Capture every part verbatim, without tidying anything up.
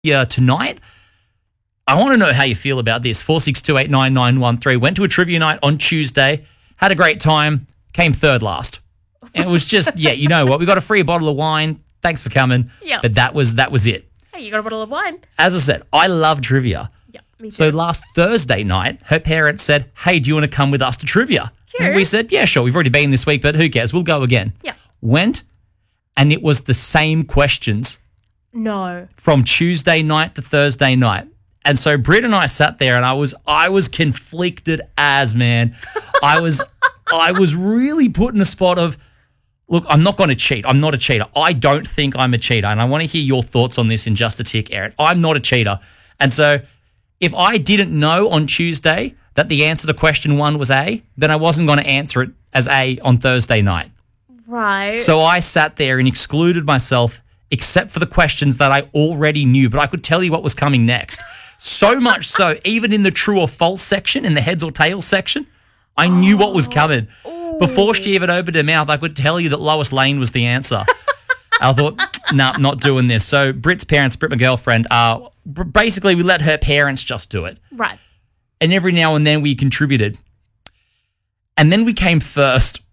Yeah, tonight. I want to know how you feel about this. four six two eight nine nine one three. Went to a trivia night on Tuesday, had a great time, came third last. And it was just, yeah, you know what? We got a free bottle of wine. Thanks for coming. Yeah. But that was that was it. Hey, you got a bottle of wine? As I said, I love trivia. Yeah, me too. So last Thursday night, her parents said, hey, do you want to come with us to trivia? Cute. And we said, yeah, sure. We've already been this week, but who cares? We'll go again. Yeah. Went, and it was the same questions No. from Tuesday night to Thursday night. And so Britt and I sat there, and I was I was conflicted as, man. I was I was really put in a spot of, look, I'm not going to cheat. I'm not a cheater. I don't think I'm a cheater. And I want to hear your thoughts on this in just a tick, Erin. I'm not a cheater. And so if I didn't know on Tuesday that the answer to question one was A, then I wasn't going to answer it as A on Thursday night. Right. So I sat there and excluded myself except for the questions that I already knew, but I could tell you what was coming next. So much so, even in the true or false section, in the heads or tails section, I knew what was coming. Ooh. Before she even opened her mouth, I could tell you that Lois Lane was the answer. I thought, nah, not doing this. So Britt's parents, Britt, my girlfriend, uh, basically we let her parents just do it. Right. And every now and then we contributed. And then we came first.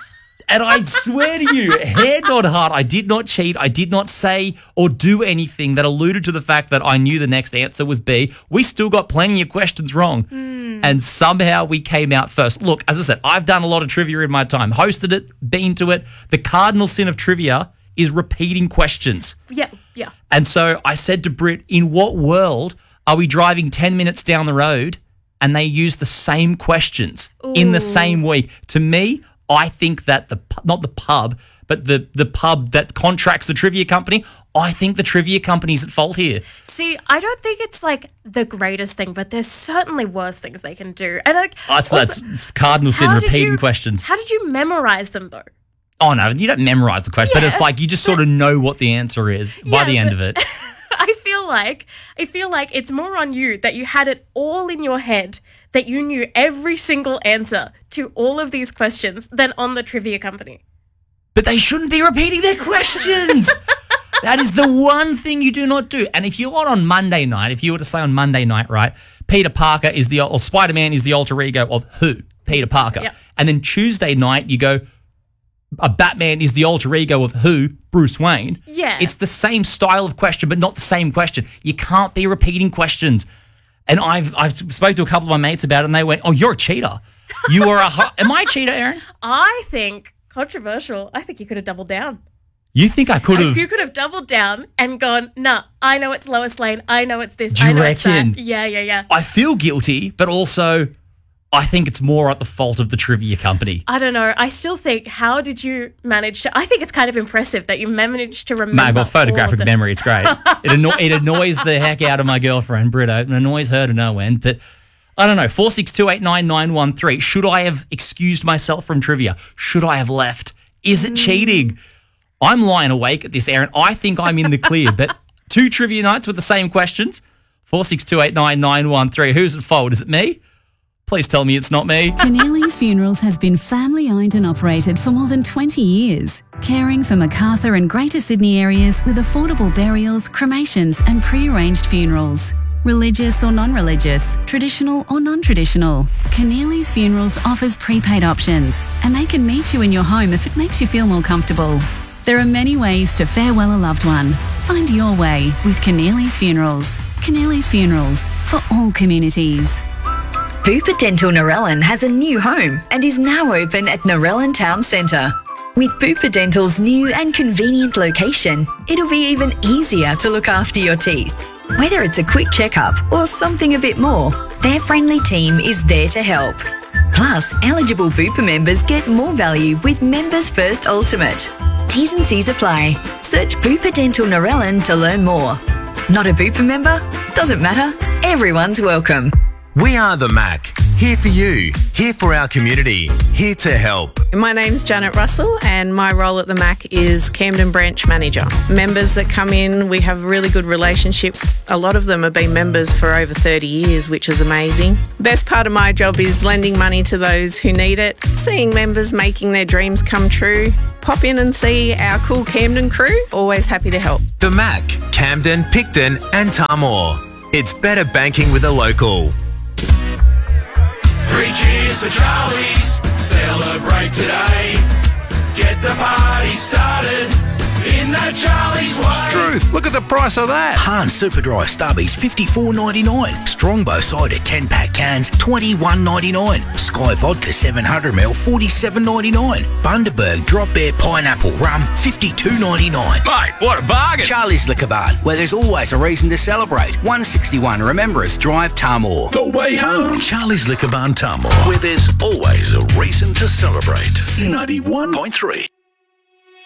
And I swear to you, head not heart, I did not cheat. I did not say or do anything that alluded to the fact that I knew the next answer was B. We still got plenty of questions wrong. Mm. And somehow we came out first. Look, as I said, I've done a lot of trivia in my time. Hosted it, been to it. The cardinal sin of trivia is repeating questions. Yeah, yeah. And so I said to Britt, in what world are we driving ten minutes down the road and they use the same questions Ooh. in the same week? To me, I think that the not the pub, but the the pub that contracts the trivia company, I think the trivia company's at fault here. See, I don't think it's like the greatest thing, but there's certainly worse things they can do. And like, That's, also, that's it's cardinal sin, how did repeating you- questions. How did you memorize them though? Oh, no, you don't memorize the question, but Yeah, it's like you just sort of know what the answer is by Yeah, the end but- of it. I feel like I feel like it's more on you that you had it all in your head, that you knew every single answer to all of these questions, than on the trivia company. But they shouldn't be repeating their questions. That is the one thing you do not do. And if you're on Monday night, if you were to say on Monday night, right, Peter Parker is the, or Spider-Man is the alter ego of who? Peter Parker. Yep. And then Tuesday night you go, a Batman is the alter ego of who? Bruce Wayne. Yeah. It's the same style of question, but not the same question. You can't be repeating questions. And I've I've spoke to a couple of my mates about it, and they went, "Oh, you're a cheater. You are a hu- am I a cheater, Erin? I think controversial. I think you could have doubled down. You think I could have? You could have doubled down and gone, nah, I know it's Lois Lane. I know it's this. Do you I know it's reckon? that. Yeah, yeah, yeah. I feel guilty, but also I think it's more at the fault of the trivia company. I don't know. I still think, how did you manage to... I think it's kind of impressive that you managed to remember Man, I've got all of photographic the- memory. It's great. It, anno- it annoys the heck out of my girlfriend, Britta. It annoys her to no end. But I don't know. four six two eight nine nine one three. Should I have excused myself from trivia? Should I have left? Is it cheating? I'm lying awake at this, Erin. I think I'm in the clear. But two trivia nights with the same questions. four six two eight nine nine one three. Who's at fault? Is it me? Please tell me it's not me. Keneally's Funerals has been family owned and operated for more than twenty years, caring for Macarthur and Greater Sydney areas with affordable burials, cremations and pre-arranged funerals. Religious or non-religious, traditional or non-traditional, Keneally's Funerals offers prepaid options, and they can meet you in your home if it makes you feel more comfortable. There are many ways to farewell a loved one. Find your way with Keneally's Funerals. Keneally's Funerals, for all communities. Bupa Dental Narellan has a new home and is now open at Narellan Town Centre. With Bupa Dental's new and convenient location, it'll be even easier to look after your teeth. Whether it's a quick checkup or something a bit more, their friendly team is there to help. Plus, eligible Bupa members get more value with Members First Ultimate. T's and C's apply. Search Bupa Dental Narellan to learn more. Not a Bupa member? Doesn't matter. Everyone's welcome. We are the Mac. Here for you, here for our community, here to help. My name's Janet Russell and my role at the Mac is Camden Branch Manager. Members that come in, we have really good relationships. A lot of them have been members for over thirty years, which is amazing. Best part of my job is lending money to those who need it, seeing members making their dreams come true. Pop in and see our cool Camden crew. Always happy to help. The Mac, Camden, Picton and Tamworth. It's better banking with a local. Three cheers for Charlie's, celebrate today. Get the party started in the Charlie's way. Struth, look at the price of that. Han Superdry Stubbies fifty-four ninety-nine. Strongbow cider ten pack cans twenty-one ninety-nine. Sky Vodka seven hundred milliliters forty-seven ninety-nine. Bundaberg Drop Bear Pineapple Rum fifty-two ninety-nine. Mate, what a bargain. Charlie's Liquor Barn, where there's always a reason to celebrate. one sixty-one Remembrance Drive, Tamworth. The way home. Charlie's Liquor Barn, Tamworth, where there's always a reason to celebrate. ninety-one point three.